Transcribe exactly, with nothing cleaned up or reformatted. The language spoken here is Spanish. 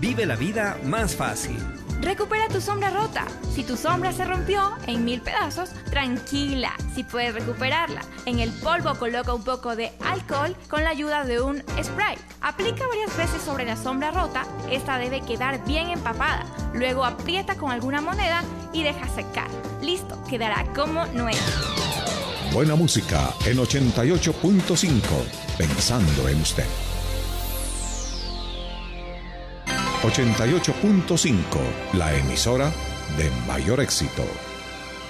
Vive la vida más fácil. Recupera tu sombra rota. Si tu sombra se rompió en mil pedazos, tranquila, si puedes recuperarla. En el polvo coloca un poco de alcohol con la ayuda de un spray. Aplica varias veces sobre la sombra rota, esta debe quedar bien empapada. Luego aprieta con alguna moneda y deja secar. Listo, quedará como nuevo. Buena música en ochenta y ocho punto cinco, pensando en usted. ochenta y ocho punto cinco, la emisora de mayor éxito.